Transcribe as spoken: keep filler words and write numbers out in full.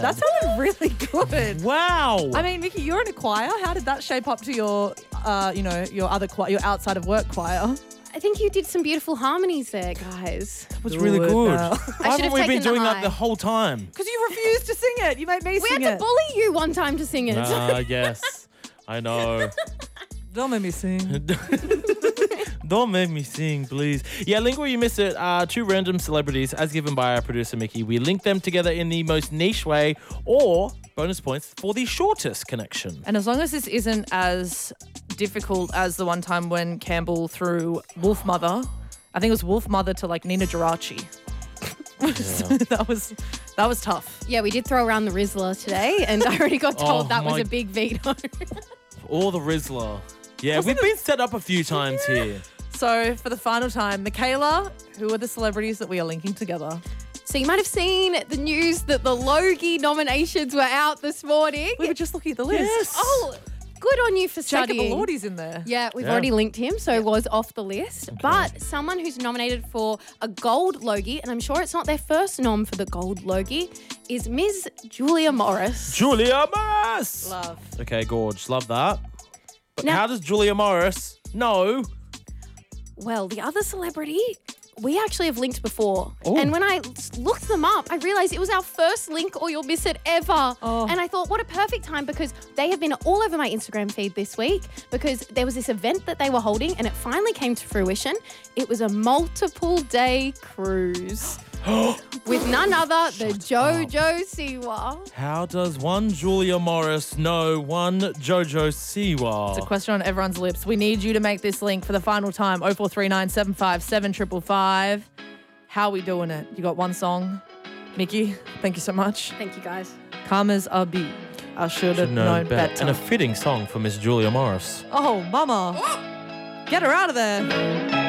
That sounded really good. Wow. I mean, Mickey, you're in a choir. How did that shape up to your, uh, you know, your other choir, your outside of work choir? I think you did some beautiful harmonies there, guys. That was Do really it good. now. Why should haven't have we been taken the doing that high. the whole time? Because you refused to sing it. You made me We sing had it. to bully you one time to sing it. Ah, yes. I know. Don't make me sing. Don't make me sing, please. Yeah, link where you miss it. Uh, two random celebrities, as given by our producer, Mickey. We link them together in the most niche way, or bonus points for the shortest connection. And as long as this isn't as difficult as the one time when Campbell threw Wolf Mother, I think it was Wolf Mother to like Nina Geraci. that was that was tough. Yeah, we did throw around the Rizzler today, and I already got told Oh, that was my- a big veto. Or the Rizzler. Yeah, we've been set up a few times here. So for the final time, Michaela, who are the celebrities that we are linking together? So you might have seen the news that the Logie nominations were out this morning. We were just looking at the list. Yes. Oh, good on you for Jacob studying. Elordi's in there. Yeah, we've Yeah. already linked him, so it was off the list. But someone who's nominated for a gold Logie, and I'm sure it's not their first nom for the gold Logie, is Miz Julia Morris. Julia Morris! Love. Okay, gorge. Love that. But Now- how does Julia Morris know? Well, the other celebrity we actually have linked before. Oh. And when I looked them up, I realized it was our first link or you'll miss it ever. Oh. And I thought, what a perfect time, because they have been all over my Instagram feed this week because there was this event that they were holding and it finally came to fruition. It was a multiple day cruise with none other than Jojo Siwa. How does one Julia Morris know one Jojo Siwa? It's a question on everyone's lips. We need you to make this link for the final time. oh four three nine, seven five seven, five five five. How are we doing it? You got one song. Mickey, thank you so much. Thank you, guys. Karma's a beat. I should have Should known know better. And a fitting song for Miss Julia Morris. Oh, mama. Get her out of there.